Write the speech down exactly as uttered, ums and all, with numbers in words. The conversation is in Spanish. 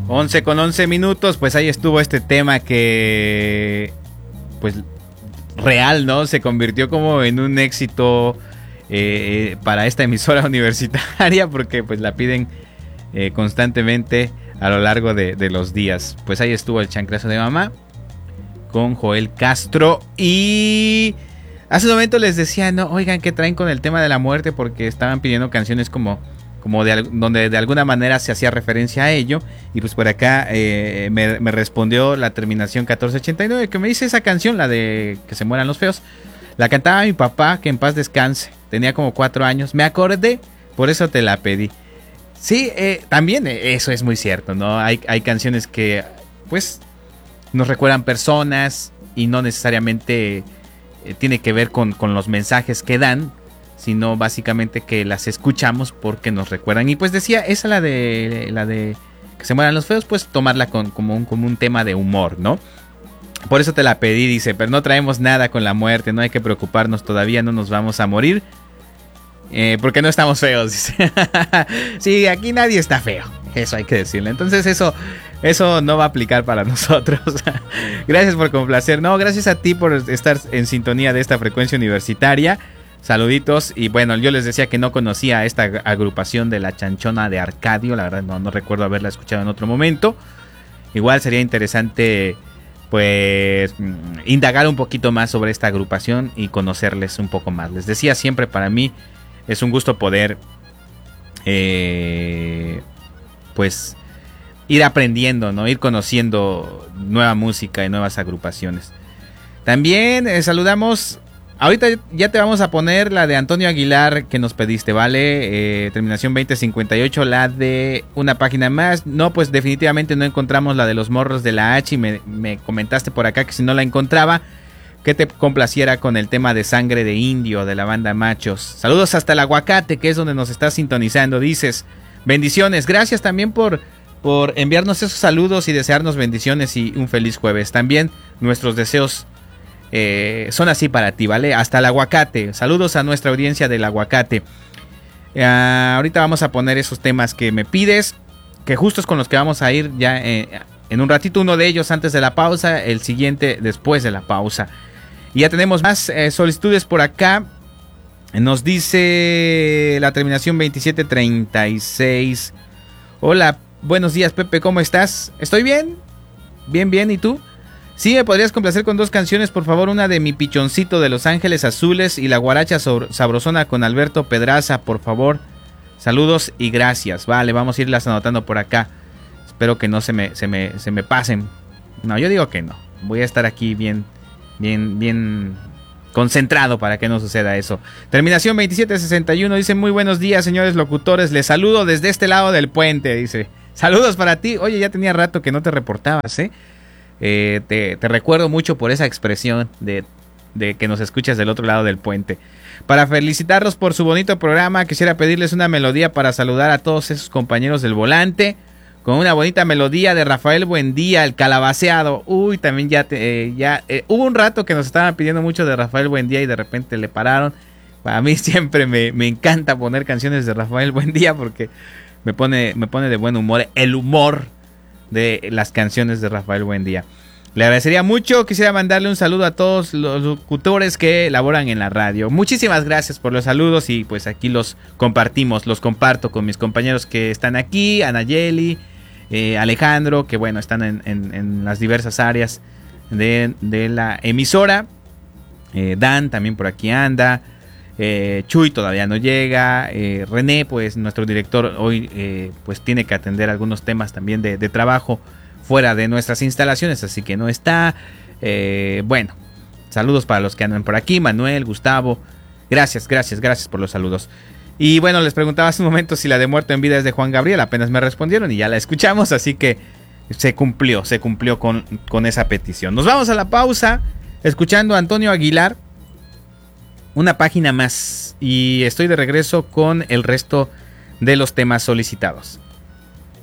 once con once minutos, pues ahí estuvo este tema que, pues, real, ¿no? Se convirtió como en un éxito eh, para esta emisora universitaria porque pues la piden eh, constantemente a lo largo de, de los días. Pues ahí estuvo el chanclazo de mamá con Joel Castro. Y hace un momento les decía, no, oigan, ¿qué traen con el tema de la muerte? Porque estaban pidiendo canciones como... como de, donde de alguna manera se hacía referencia a ello. Y pues por acá eh, me, me respondió la terminación catorce ochenta y nueve, que me dice esa canción, la de Que se mueran los feos. La cantaba mi papá, que en paz descanse. Tenía como cuatro años. Me acordé, por eso te la pedí. Sí, eh, también eso es muy cierto, ¿no? Hay, hay canciones que pues nos recuerdan personas y no necesariamente eh, tiene que ver con, con los mensajes que dan, sino básicamente que las escuchamos porque nos recuerdan. Y pues decía, esa la de la de Que se mueran los feos, pues tomarla con, como, un, como un tema de humor, ¿no? Por eso te la pedí, dice, pero no traemos nada con la muerte, no hay que preocuparnos, todavía no nos vamos a morir, eh, porque no estamos feos, dice. Sí, aquí nadie está feo, eso hay que decirle. Entonces eso, eso no va a aplicar para nosotros. Gracias por complacer, no, gracias a ti por estar en sintonía de esta frecuencia universitaria. Saluditos. Y bueno, yo les decía que no conocía a esta agrupación de La Chanchona de Arcadio. La verdad no, no recuerdo haberla escuchado en otro momento. Igual sería interesante pues indagar un poquito más sobre esta agrupación y conocerles un poco más. Les decía, siempre para mí es un gusto poder eh, pues ir aprendiendo, ¿no? Ir conociendo nueva música y nuevas agrupaciones. También eh, saludamos. Ahorita ya te vamos a poner la de Antonio Aguilar que nos pediste, ¿vale? Eh, terminación veinte cincuenta y ocho, la de Una Página Más. No, pues definitivamente no encontramos la de Los Morros de la H y me, me comentaste por acá que si no la encontraba, que te complaciera con el tema de Sangre de Indio de la banda Machos. Saludos hasta el Aguacate, que es donde nos estás sintonizando, dices. Bendiciones, gracias también por, por enviarnos esos saludos y desearnos bendiciones y un feliz jueves. También nuestros deseos Eh, son así para ti, ¿vale? Hasta el Aguacate. Saludos a nuestra audiencia del Aguacate. eh, Ahorita vamos a poner esos temas que me pides, que justo es con los que vamos a ir ya eh, en un ratito. Uno de ellos antes de la pausa, el siguiente después de la pausa. Y ya tenemos más eh, solicitudes por acá. Nos dice la terminación veintisiete treinta y seis. Hola, buenos días, Pepe, ¿cómo estás? ¿Estoy bien? Bien, bien, ¿y tú? Sí, me podrías complacer con dos canciones, por favor. Una de Mi Pichoncito de Los Ángeles Azules y La Guaracha Sabrosona con Alberto Pedraza, por favor. Saludos y gracias. Vale, vamos a irlas anotando por acá. Espero que no se me, se me, se me pasen. No, yo digo que no. Voy a estar aquí bien, bien, bien concentrado para que no suceda eso. Terminación veintisiete sesenta y uno dice: muy buenos días, señores locutores. Les saludo desde este lado del puente, dice. Saludos para ti. Oye, ya tenía rato que no te reportabas, ¿eh? Eh, te, te recuerdo mucho por esa expresión de, de que nos escuchas del otro lado del puente. Para felicitarlos por su bonito programa, quisiera pedirles una melodía para saludar a todos esos compañeros del volante, con una bonita melodía de Rafael Buendía, El Calabaceado. Uy, también ya, te, eh, ya eh, hubo un rato que nos estaban pidiendo mucho de Rafael Buendía y de repente le pararon. Para mí siempre me, me encanta poner canciones de Rafael Buendía porque me pone, me pone de buen humor, el humor de las canciones de Rafael Buendía. Le agradecería mucho, quisiera mandarle un saludo a todos los locutores que laboran en la radio. Muchísimas gracias por los saludos y pues aquí los compartimos, los comparto con mis compañeros que están aquí, Anayeli, eh, Alejandro, que bueno, están en, en, en las diversas áreas de, de la emisora. eh, Dan también por aquí anda. Eh, Chuy todavía no llega. eh, René, pues nuestro director hoy eh, pues tiene que atender algunos temas también de, de trabajo fuera de nuestras instalaciones, así que no está. eh, bueno, saludos para los que andan por aquí, Manuel, Gustavo, gracias, gracias, gracias por los saludos. Y bueno, les preguntaba hace un momento si la de Muerto en Vida es de Juan Gabriel, apenas me respondieron y ya la escuchamos, así que se cumplió, se cumplió con, con esa petición. Nos vamos a la pausa escuchando a Antonio Aguilar, Una Página Más, y estoy de regreso con el resto de los temas solicitados.